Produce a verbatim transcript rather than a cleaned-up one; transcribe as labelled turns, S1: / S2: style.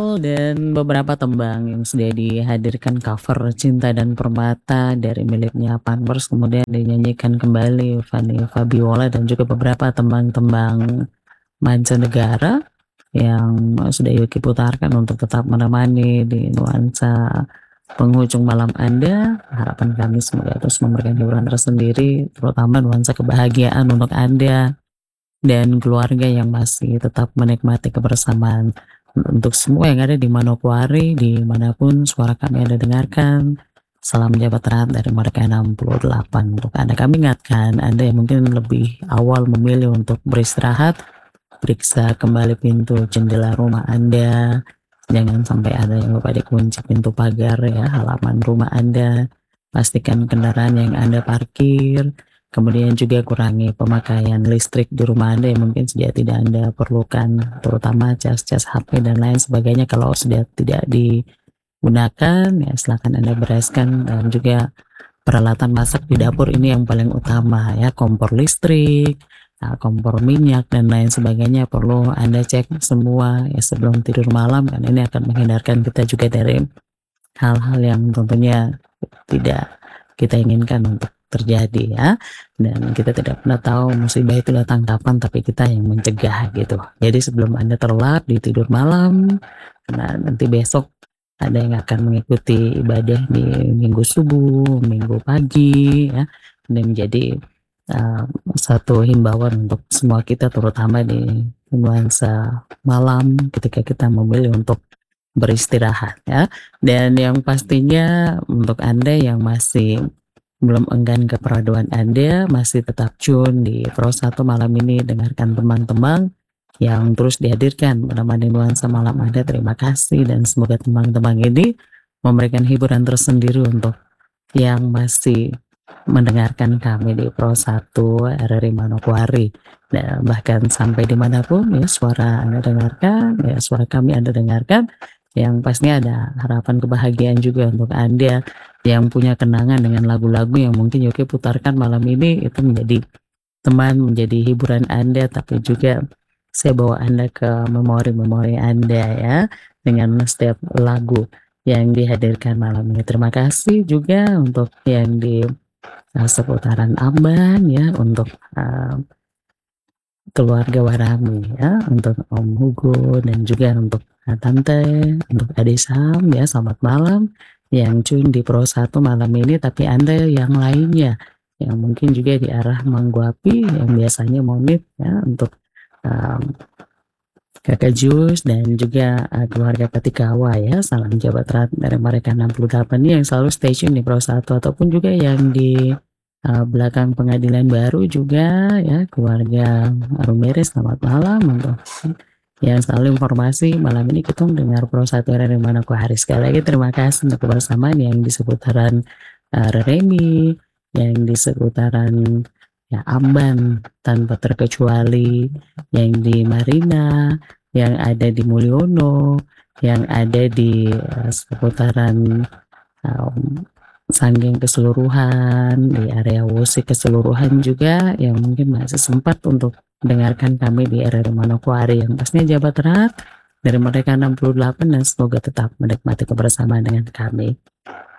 S1: dan beberapa tembang yang sudah dihadirkan cover Cinta dan Permata dari miliknya Pampers, kemudian dinyanyikan kembali Fanny Fabiola dan juga beberapa tembang-tembang mancanegara yang sudah Yuki putarkan untuk tetap menemani di nuansa penghujung malam Anda. Harapan kami semoga terus memberikan hiburan tersendiri, terutama nuansa kebahagiaan untuk Anda dan keluarga yang masih tetap menikmati kebersamaan. Untuk semua yang ada di Manokwari, dimanapun suara kami Anda dengarkan, salam jabat erat dari mereka enam puluh delapan. Untuk Anda, kami ingatkan Anda yang mungkin lebih awal memilih untuk beristirahat, periksa kembali pintu jendela rumah Anda. Jangan sampai ada yang lupa dikunci pintu pagar ya, halaman rumah Anda. Pastikan kendaraan yang Anda parkir. Kemudian juga kurangi pemakaian listrik di rumah Anda yang mungkin sudah tidak Anda perlukan, terutama cas-cas H P dan lain sebagainya. Kalau sudah tidak digunakan, ya silakan Anda bereskan. Dan juga peralatan masak di dapur ini yang paling utama ya, kompor listrik, nah, kompor minyak dan lain sebagainya perlu Anda cek semua ya sebelum tidur malam, karena ini akan menghindarkan kita juga dari hal-hal yang tentunya tidak kita inginkan untuk terjadi ya. Dan kita tidak pernah tahu musibah itu datang kapan, tapi kita yang mencegah gitu. Jadi sebelum Anda terlelap di tidur malam, nah nanti besok ada yang akan mengikuti ibadah di minggu subuh, minggu pagi ya. Dan menjadi uh, satu himbauan untuk semua kita, terutama di nuansa malam ketika kita memilih untuk beristirahat ya. Dan yang pastinya untuk Anda yang masih belum enggan ke peraduan Anda, masih tetap tune di Pro satu malam ini, dengarkan tembang-tembang yang terus dihadirkan menemani nuansa malam Anda. Terima kasih dan semoga tembang-tembang ini memberikan hiburan tersendiri untuk yang masih mendengarkan kami di Pro satu R R I Manokwari. Dan bahkan sampai dimanapun ya suara Anda dengarkan, ya suara kami Anda dengarkan, yang pastinya ada harapan kebahagiaan juga untuk Anda yang punya kenangan dengan lagu-lagu yang mungkin Yoki putarkan malam ini. Itu menjadi teman, menjadi hiburan Anda, tapi juga saya bawa Anda ke memori-memori Anda ya dengan setiap lagu yang dihadirkan malam ini. Terima kasih juga untuk yang di uh, seputaran Amban ya, untuk uh, keluarga Warami ya, untuk Om Hugo dan juga untuk uh, Tante, untuk Ade Sam ya, selamat malam yang tune di Pro satu malam ini. Tapi Anda yang lainnya yang mungkin juga di arah Mangguapi yang biasanya monit ya, untuk um, Kakak Jus dan juga uh, keluarga Patikawa ya, salam jabat erat dari mereka enam puluh delapan nih yang selalu stay tune di Pro satu, ataupun juga yang di uh, belakang Pengadilan Baru juga ya, keluarga Rumeris, selamat malam. Untuk yang selalu informasi malam ini kita dengar Pro satu R R I Manokwari. Sekali lagi terima kasih untuk kebersamaan yang di seputaran uh, Remi, yang di seputaran ya Amban tanpa terkecuali, yang di Marina, yang ada di Mulyono, yang ada di uh, seputaran um, Sanggeng keseluruhan, di area Wusik keseluruhan juga, yang mungkin masih sempat untuk dengarkan kami di R R I Manokwari, yang pastinya jabat erat dari mereka enam puluh delapan, dan semoga tetap menikmati kebersamaan dengan kami.